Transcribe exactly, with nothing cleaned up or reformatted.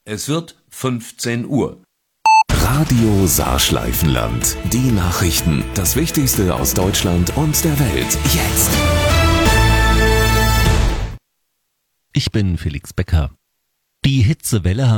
Es wird fünfzehn Uhr. Radio Saarschleifenland. Die Nachrichten. Das Wichtigste aus Deutschland und der Welt. Jetzt. Ich bin Felix Becker. Die Hitzewelle